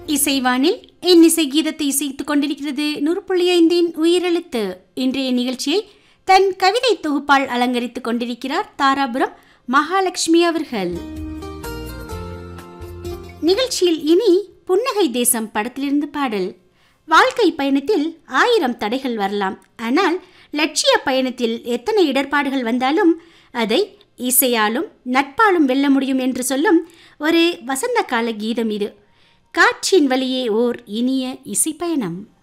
இசைவானில் இன்னிசை கீதத்தை இசைத்துக் கொண்டிருக்கிறது 100.5 உயிரெழுத்து. இன்றைய நிகழ்ச்சியை தன் கவிதை தொகுப்பால் அலங்கரித்துக் கொண்டிருக்கிறார் தாராபுரம் மகாலட்சுமி அவர்கள். நிகழ்ச்சியில் இனி புன்னகை தேசம் படத்திலிருந்து பாடல். வாழ்க்கை பயணத்தில் 1000 தடைகள் வரலாம், ஆனால் லட்சிய பயணத்தில் எத்தனை இடர்பாடுகள் வந்தாலும் அதை இசையாலும் நட்பாலும் வெல்ல முடியும் என்று சொல்லும் ஒரு வசந்த கால கீதம் இது. காற்றின் வழியே ஓர் இனிய இசை பயணம்.